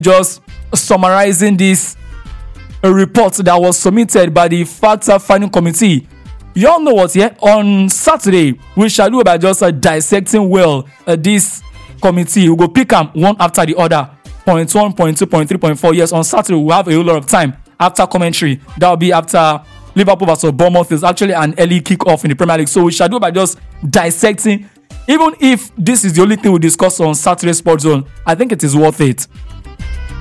just summarizing this report that was submitted by the fact-finding committee. You all know what, yeah? On Saturday, we shall do about just dissecting well this committee. We'll go pick them one after the other. Point 1, point 2, point 3, point 4. Yes, on Saturday, we'll have a whole lot of time after commentary. That will be after Liverpool versus Bournemouth. Is actually an early kick-off in the Premier League. So we shall do by just dissecting. Even if this is the only thing we discuss on Saturday Sports Zone, I think it is worth it.